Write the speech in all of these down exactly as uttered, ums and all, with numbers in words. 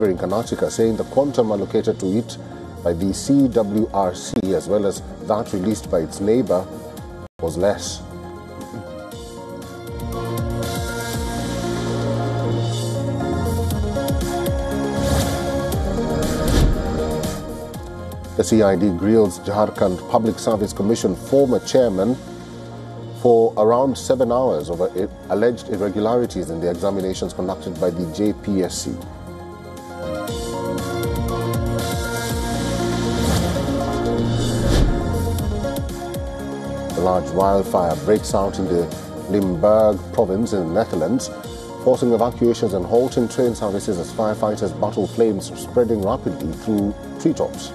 in Karnataka, saying the quantum allocated to it by the C W R C as well as that released by its neighbour was less. The C I D grills Jharkhand Public Service Commission former chairman for around seven hours over alleged irregularities in the examinations conducted by the J P S C. A large wildfire breaks out in the Limburg province in the Netherlands, forcing evacuations and halting train services as firefighters battle flames spreading rapidly through treetops.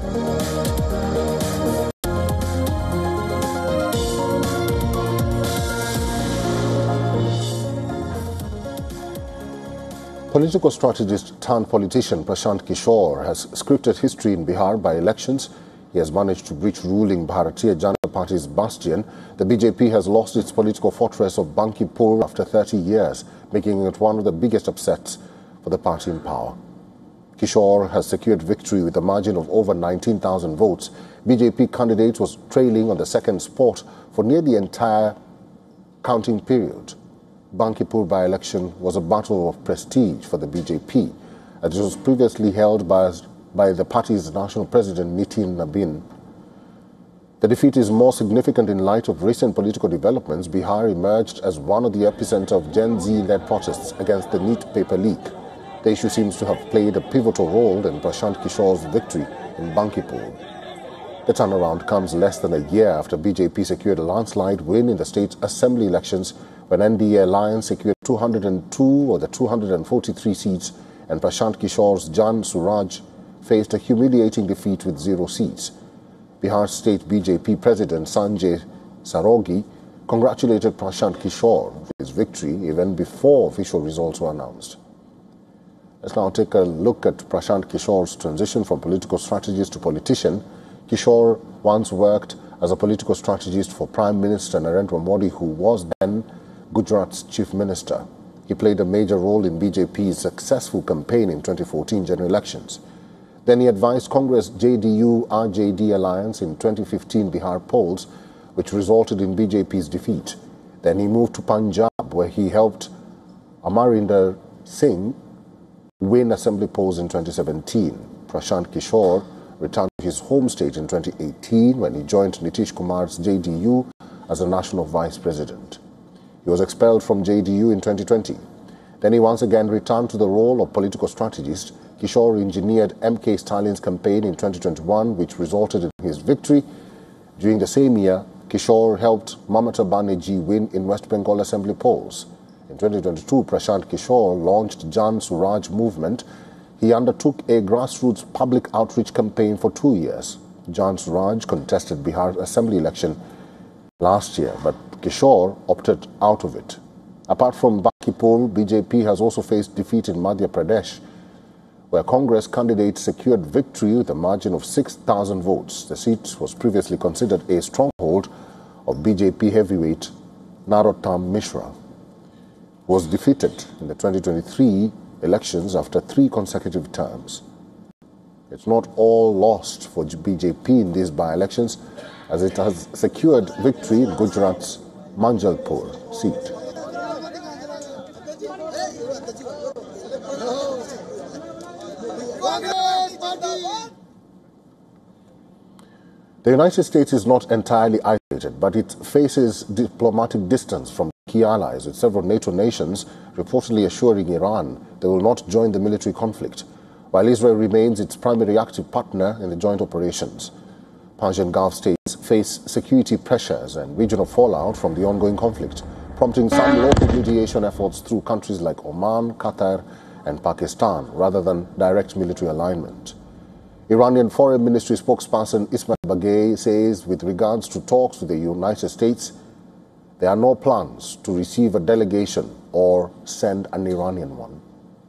Political strategist turned politician Prashant Kishore has scripted history in Bihar by elections. He has managed to breach ruling Bharatiya Janata Party's bastion. The B J P has lost its political fortress of Bankipur after thirty years, making it one of the biggest upsets for the party in power. Kishore has secured victory with a margin of over nineteen thousand votes. B J P candidate was trailing on the second spot for near the entire counting period. Bankipur by-election was a battle of prestige for the B J P, as it was previously held by, by the party's national president Nitin Nabin. The defeat is more significant in light of recent political developments. Bihar emerged as one of the epicenter of Gen Z-led protests against the NEET paper leak. The issue seems to have played a pivotal role in Prashant Kishore's victory in Bankipur. The turnaround comes less than a year after B J P secured a landslide win in the state's assembly elections when N D A Alliance secured two hundred two of the two hundred forty-three seats and Prashant Kishore's Jan Suraj faced a humiliating defeat with zero seats. Bihar State B J P President Sanjay Sarogi congratulated Prashant Kishore for his victory even before official results were announced. Let's now take a look at Prashant Kishore's transition from political strategist to politician. Kishore once worked as a political strategist for Prime Minister Narendra Modi, who was then Gujarat's chief minister. He played a major role in B J P's successful campaign in twenty fourteen general elections. Then he advised Congress J D U R J D alliance in twenty fifteen Bihar polls, which resulted in B J P's defeat. Then he moved to Punjab, where he helped Amarinder Singh win assembly polls in twenty seventeen. Prashant Kishore returned to his home state in twenty eighteen when he joined Nitish Kumar's J D U as a national vice president. He was expelled from J D U in twenty twenty. Then he once again returned to the role of political strategist. Kishore engineered M K Stalin's campaign in twenty twenty-one, which resulted in his victory. During the same year, Kishore helped Mamata Banerjee win in West Bengal assembly polls. In twenty twenty-two, Prashant Kishore launched Jan Suraj movement. He undertook a grassroots public outreach campaign for two years. Jan Suraj contested Bihar's assembly election last year, but Kishore opted out of it. Apart from Bankipur, B J P has also faced defeat in Madhya Pradesh, where Congress candidates secured victory with a margin of six thousand votes. The seat was previously considered a stronghold of B J P heavyweight Narottam Mishra, who was defeated in the twenty twenty-three elections after three consecutive terms. It's not all lost for B J P in these by-elections, as it has secured victory in Gujarat's Manjalpur seat. The United States is not entirely isolated, but it faces diplomatic distance from key allies, with several NATO nations reportedly assuring Iran they will not join the military conflict, while Israel remains its primary active partner in the joint operations. Persian Gulf states face security pressures and regional fallout from the ongoing conflict, prompting some local mediation efforts through countries like Oman, Qatar, and Pakistan, rather than direct military alignment. Iranian Foreign Ministry spokesperson Ismail Baghei says with regards to talks with the United States, there are no plans to receive a delegation or send an Iranian one.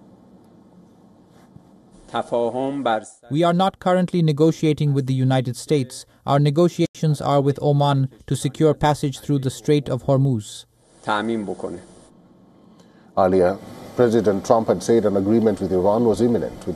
We are not currently negotiating with the United States. Our negotiations are with Oman to secure passage through the Strait of Hormuz. Earlier, President Trump had said an agreement with Iran was imminent, with